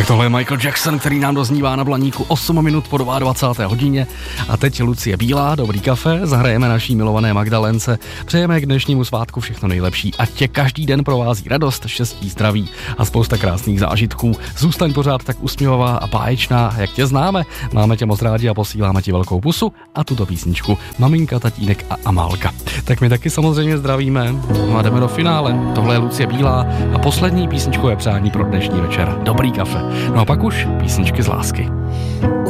Tak tohle je Michael Jackson, který nám doznívá na Blaníku 8 minut po 22. hodině. A teď Lucie Bílá, dobrý kafe, zahrajeme naší milované Magdalence. Přejeme k dnešnímu svátku všechno nejlepší, ať tě každý den provází radost, štěstí, zdraví a spousta krásných zážitků. Zůstaň pořád tak usměvavá a báječná, jak tě známe. Máme tě moc rádi a posíláme ti velkou pusu a tuto písničku Maminka, tatínek a Amálka. Tak my taky samozřejmě zdravíme. No a jdeme do finále. Tohle je Lucie Bílá a poslední písničkové přání pro dnešní večer. Dobrý kafe. No a pak už písničky z lásky.